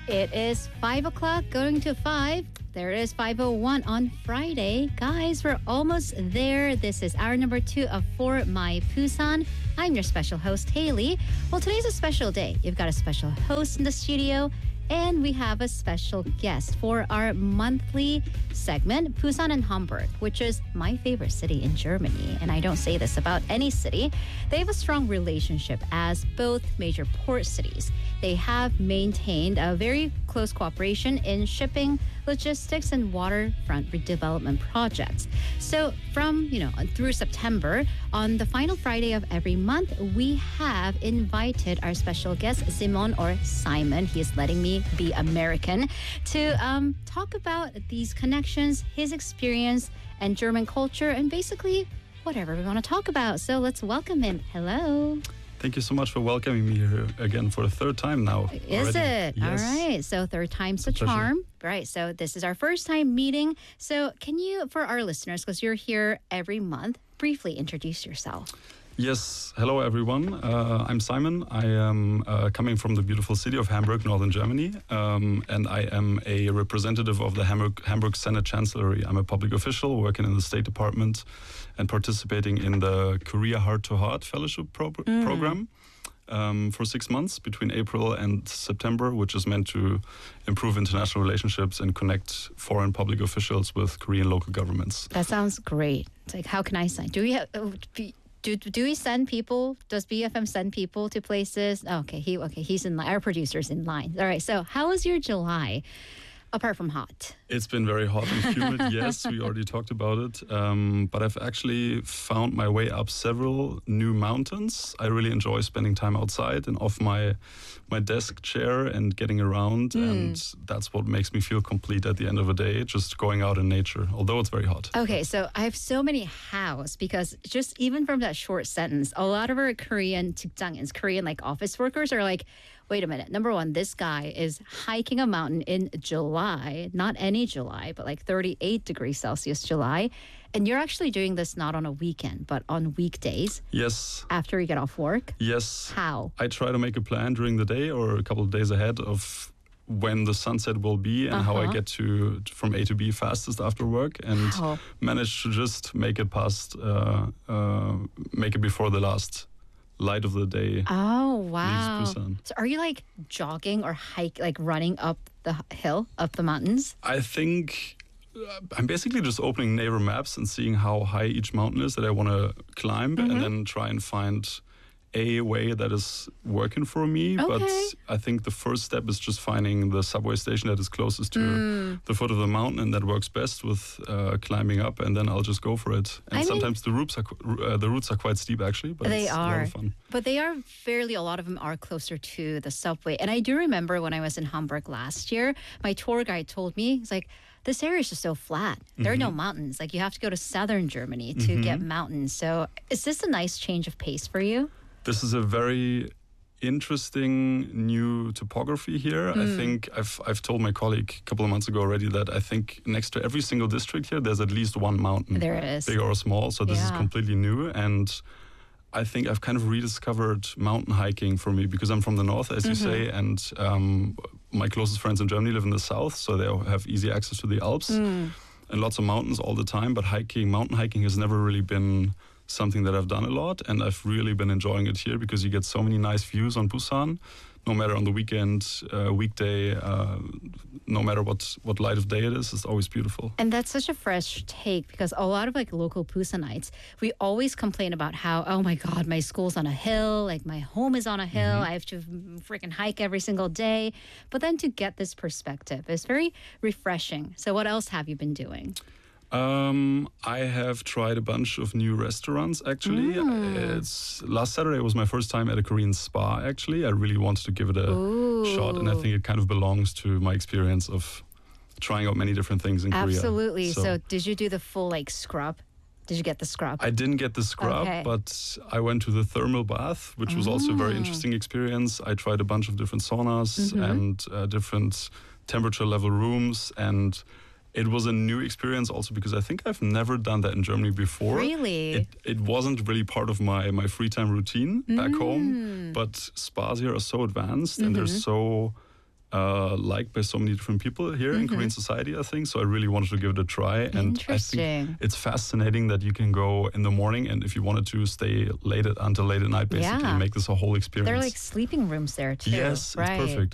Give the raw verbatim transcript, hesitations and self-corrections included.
It is five o'clock, going to five. There it is, five oh one on Friday. Guys, we're almost there. This is hour number two of For My Busan. I'm your special host, Haley. Well, today's a special day. You've got a special host in the studio, and we have a special guest for our monthly segment, Busan and Hamburg, which is my favorite city in Germany. And I don't say this about any city. They have a strong relationship as both major port cities. They have maintained a very close cooperation in shipping, logistics, and waterfront redevelopment projects. So from, you know, through September, on the final Friday of every month, we have invited our special guest, Simon or Simon, he is letting me be American, to um, talk about these connections, his experience, and German culture, and basically whatever we want to talk about. So let's welcome him. Hello. Thank you so much for welcoming me here again for the third time now. Is already. it? Yes. All right. So third time's a Pleasure. charm. Right. So this is our first time meeting. So can you, for our listeners, because you're here every month, briefly introduce yourself? Yes. Hello, everyone. Uh, I'm Simon. I am uh, coming from the beautiful city of Hamburg, northern Germany, um, and I am a representative of the Hamburg, Hamburg Senate Chancellery. I'm a public official working in the State Department and participating in the Korea Heart to Heart Fellowship pro- Mm. program. Um, for six months between April and September, which is meant to improve international relationships and connect foreign public officials with Korean local governments. That sounds great. It's like, how can I sign? Do we have... oh, Do, do we send people? Does B F M send people to places? Oh, okay, he okay. He's in line. Our producer's in line. All right. So, how was your July? Apart from hot. It's been very hot and humid, yes, we already talked about it. Um, but I've actually found my way up several new mountains. I really enjoy spending time outside and off my my desk chair and getting around. Mm. And that's what makes me feel complete at the end of the day, just going out in nature, although it's very hot. Okay, so I have so many hows because just even from that short sentence, a lot of our Korean 직장인s, Korean like office workers are like, wait a minute. Number one, this guy is hiking a mountain in July, not any July, but like thirty-eight degrees Celsius July. And you're actually doing this not on a weekend, but on weekdays. Yes. After you get off work. Yes. How? I try to make a plan during the day or a couple of days ahead of when the sunset will be and uh-huh. how I get to from A to B fastest after work, and wow. manage to just make it past, uh, uh, make it before the last light of the day. Oh, wow. Leaves Busan. So are you like jogging or hike, like running up the hill, up the mountains? I think uh, I'm basically just opening neighbor maps and seeing how high each mountain is that I want to climb, mm-hmm. and then try and find a way that is working for me. Okay. But I think the first step is just finding the subway station that is closest to mm. the foot of the mountain, and that works best with uh, climbing up, and then I'll just go for it. And I sometimes mean, the routes are uh, the routes are quite steep actually, but they it's are. a lot of fun. But they are fairly, a lot of them are closer to the subway. And I do remember when I was in Hamburg last year, my tour guide told me, he's like, this area is just so flat. There are mm-hmm. no mountains. Like you have to go to southern Germany to mm-hmm. get mountains. So is this a nice change of pace for you? This is a very interesting new topography here. Mm. I think I've I've told my colleague a couple of months ago already that I think next to every single district here, there's at least one mountain. There is. Big or small. So this yeah. is completely new. And I think I've kind of rediscovered mountain hiking for me because I'm from the north, as mm-hmm. you say, and um, my closest friends in Germany live in the south, so they have easy access to the Alps mm. and lots of mountains all the time. But hiking, mountain hiking has never really been something that I've done a lot, and I've really been enjoying it here because you get so many nice views on Busan, no matter on the weekend, uh, weekday, uh, no matter what, what light of day it is, it's always beautiful. And that's such a fresh take because a lot of like local Busanites, we always complain about how, oh my God, my school's on a hill, like my home is on a hill, mm-hmm. I have to freaking hike every single day. But then to get this perspective is very refreshing. So what else have you been doing? Um, I have tried a bunch of new restaurants, actually. Mm. It's last Saturday was my first time at a Korean spa, actually. I really wanted to give it a Ooh. shot, and I think it kind of belongs to my experience of trying out many different things in Absolutely. Korea. Absolutely. So, so did you do the full like scrub? Did you get the scrub? I didn't get the scrub, okay. but I went to the thermal bath, which was oh. also a very interesting experience. I tried a bunch of different saunas mm-hmm. and uh, different temperature level rooms, and it was a new experience also because I think I've never done that in Germany before. Really? It, it wasn't really part of my, my free time routine back mm. home, but spas here are so advanced mm-hmm. and they're so uh, liked by so many different people here mm-hmm. in Korean society, I think. So I really wanted to give it a try. And I think it's fascinating that you can go in the morning, and if you wanted to stay late at, until late at night, basically, yeah. make this a whole experience. There are like sleeping rooms there too. Yes, right. it's perfect.